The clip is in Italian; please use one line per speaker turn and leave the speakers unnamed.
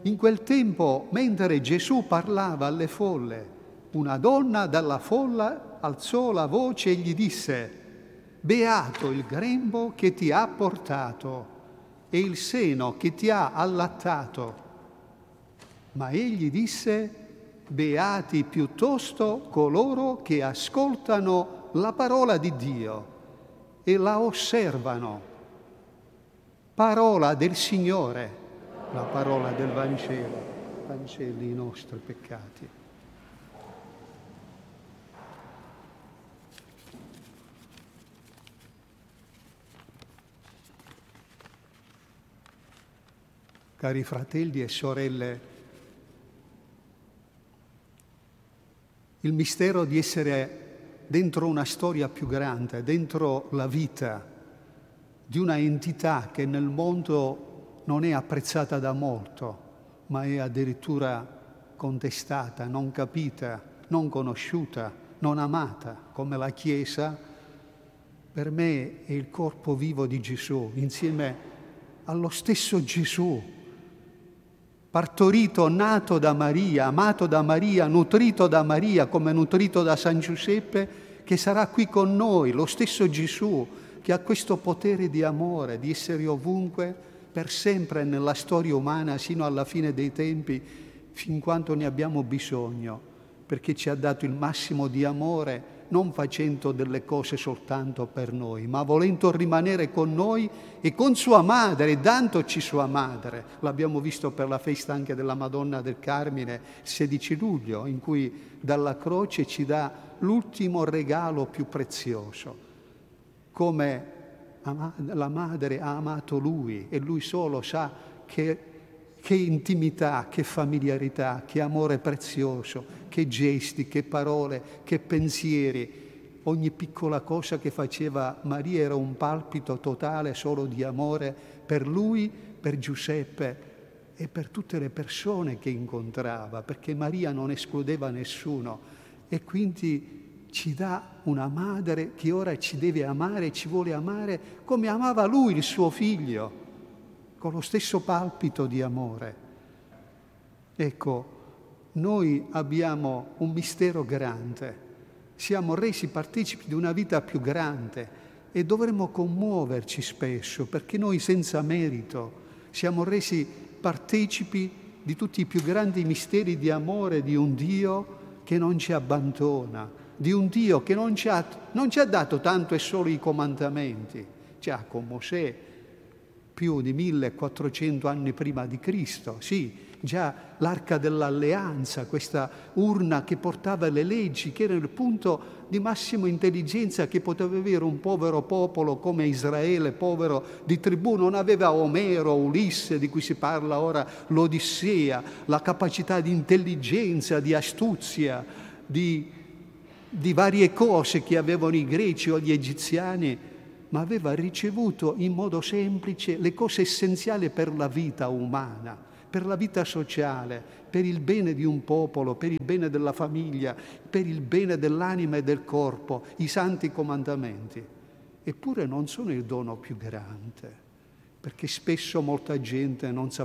In quel tempo, mentre Gesù parlava alle folle, una donna dalla folla alzò la voce e gli disse: «Beato il grembo che ti ha portato e il seno che ti ha allattato». Ma egli disse: «Beati piuttosto coloro che ascoltano la parola di Dio e la osservano». Parola del Signore, la parola del Vangelo, cancelli i nostri peccati. Cari fratelli e sorelle, il mistero di essere dentro una storia più grande, dentro la vita di una entità che nel mondo non è apprezzata da molto, ma è addirittura contestata, non capita, non conosciuta, non amata, come la Chiesa, per me è il corpo vivo di Gesù, insieme allo stesso Gesù, partorito, nato da Maria, amato da Maria, nutrito da Maria, come nutrito da San Giuseppe, che sarà qui con noi, lo stesso Gesù, che ha questo potere di amore, di essere ovunque, per sempre nella storia umana, sino alla fine dei tempi, fin quanto ne abbiamo bisogno, perché ci ha dato il massimo di amore, non facendo delle cose soltanto per noi, ma volendo rimanere con noi e con sua madre, dandoci sua madre. L'abbiamo visto per la festa anche della Madonna del Carmine, 16 luglio, in cui dalla croce ci dà l'ultimo regalo più prezioso. Come la madre ha amato lui e lui solo sa che intimità, che familiarità, che amore prezioso, che gesti, che parole, che pensieri. Ogni piccola cosa che faceva Maria era un palpito totale solo di amore per lui, per Giuseppe e per tutte le persone che incontrava, perché Maria non escludeva nessuno e quindi ci dà una madre che ora ci deve amare, ci vuole amare come amava lui, il suo figlio, con lo stesso palpito di amore. Ecco, noi abbiamo un mistero grande, siamo resi partecipi di una vita più grande e dovremmo commuoverci spesso, perché noi senza merito siamo resi partecipi di tutti i più grandi misteri di amore di un Dio che non ci abbandona, di un Dio che non ci ha dato tanto e solo i comandamenti, già con Mosè più di 1400 anni prima di Cristo, sì, già l'arca dell'alleanza, questa urna che portava le leggi, che era il punto di massima intelligenza che poteva avere un povero popolo come Israele, povero di tribù, non aveva Omero, Ulisse, di cui si parla ora, l'Odissea, la capacità di intelligenza, di astuzia, di varie cose che avevano i greci o gli egiziani, ma aveva ricevuto in modo semplice le cose essenziali per la vita umana, per la vita sociale, per il bene di un popolo, per il bene della famiglia, per il bene dell'anima e del corpo, i santi comandamenti. Eppure non sono il dono più grande, perché spesso molta gente non sa